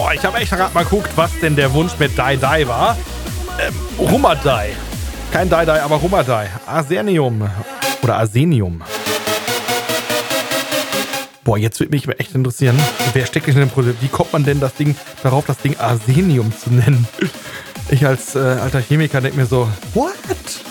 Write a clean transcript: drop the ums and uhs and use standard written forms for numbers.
Boah, ich habe echt gerade mal geguckt, was denn der Wunsch mit Dai war. Rumadai. Kein Dai, aber Rumadai. Arsenium. Oder Arsenium. Boah, jetzt würde mich echt interessieren, wer steckt in dem Produkt? Wie kommt man denn darauf, das Ding Arsenium zu nennen? Ich als alter Chemiker denke mir so, what?